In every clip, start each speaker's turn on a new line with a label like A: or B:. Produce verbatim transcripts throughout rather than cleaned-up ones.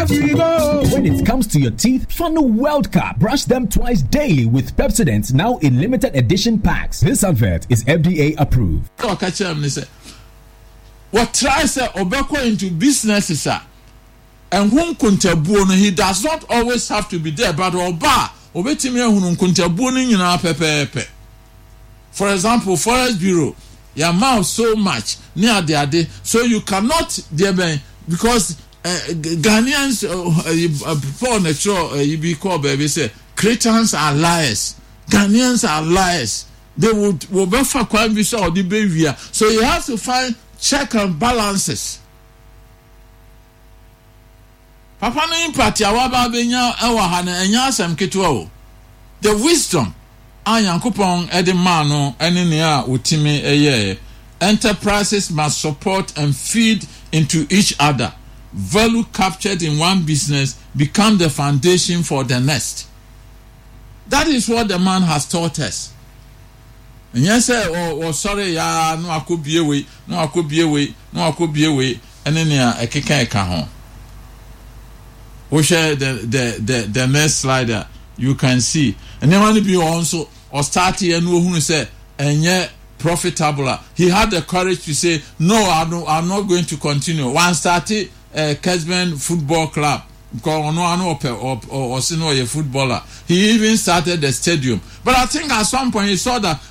A: Here we go.
B: When it comes to your teeth, Funnel World Cup. Brush them twice daily with Pepsodent, now in limited edition packs. This advert is F D A approved.
C: What tries Obeko into businesses are and whom kuntabuno, he does not always have to be there, but Oba Obetimi whom kuntabuno in our pepe. For example, Forest Bureau, your mouth so much near the day, so you cannot there because uh, Ghanaians uh, before natural you be called baby say Cretans are liars, Ghanaians are liars. They would will be for crime visa or the behavior. So you have to find check and balances. Papa no impact ya waba benya ewa ha na enya asem ketewa o. The wisdom Anyankopon ede man no ene ne a otimi eye. Enterprises must support and feed into each other. Value captured in one business become the foundation for the next. That is what the man has taught us. And yes, oh, oh sorry, ya no akobie we, no akobie we, no akobie we, and then ya ekeka eka ho. We share the the the the next slide you can see. And then when be also or start here no who say enye profitable. He had the courage to say no, I don't, I'm not going to continue. One started uh, Kesben Football Club. Because no one or or sino a footballer. He even started the stadium. But I think at some point he saw that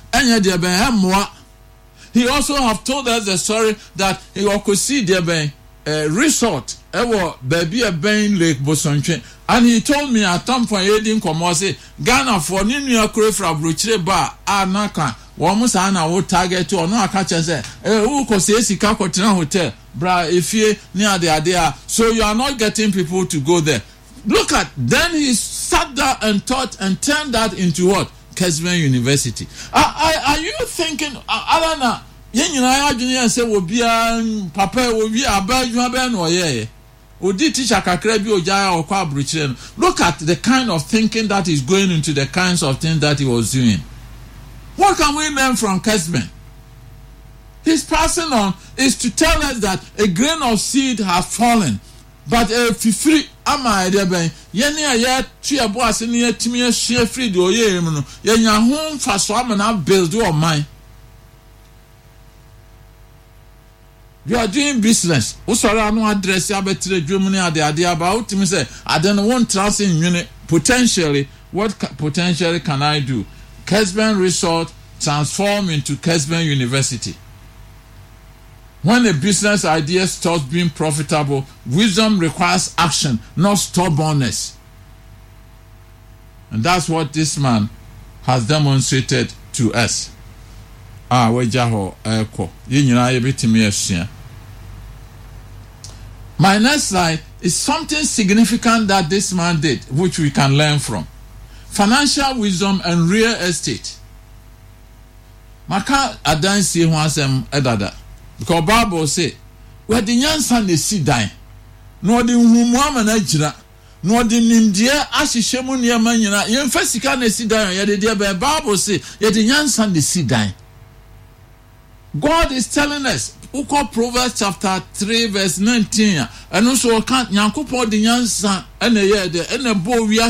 C: he also have told us the story that he could see the uh, resort ever baby a bain Lake Bosonche. And he told me at some point he didn't come and say Ghana for New York fra Bruchere bar anaka almost an hour target to no catch and say who could say Sika Hotel. Bra, if you near the idea, so you are not getting people to go there. Look at, then he sat there and taught and turned that into what? Kesben University. Are, are, are you thinking, Alana, you know, I say, will be a papa, will be a bad man or yeah. Would you teach a kakrebi or jaya or quabrichen? Look at the kind of thinking that is going into the kinds of things that he was doing. What can we learn from Kesben? His passing on is to tell us that a grain of seed has fallen, but if free, am I there? Ben, Yenia yet, three a boss in here, Timmy, share free do ye, Yenya home for swam and I've built your mine. You are doing business. Also, I no address you better Germany at the idea about me say, I don't want trust in unit. Potentially, what ca- potentially can I do? Kesben Resort transform into Kesben University. When a business idea starts being profitable, wisdom requires action, not stubbornness. And that's what this man has demonstrated to us. Ah, wejaho eko. Yinyina yebetimi asua. My next slide is something significant that this man did, which we can learn from. Financial wisdom and real estate. Maka adansi ho asem edada. Because Bible say, where the nyansa ne si dan, no the humu ama na jira, no the nimdie ahihye mu ne ma nyina, yemfa sika ne si dan, ye de de Bible say, ye the nyansa ne si dan. God is telling us, Uko Proverbs chapter three verse nineteen, and also can't Yankopon the nyansa ene ye de ene bo wi